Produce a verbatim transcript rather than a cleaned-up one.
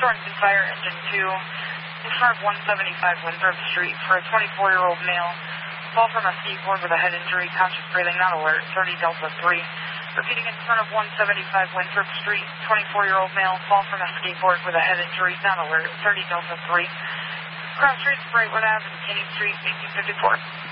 Sorensen Fire, Engine two, in front of one seventy-five Winthrop Street for a twenty-four-year-old male. Fall from a skateboard with a head injury, conscious breathing, not alert, thirty Delta three. Repeating in front of one seventy-five Winthrop Street, twenty-four-year-old male, fall from a skateboard with a head injury, not alert, thirty Delta three. Cross Streets, Brightwood Avenue, Kenny Street, eighteen fifty-four.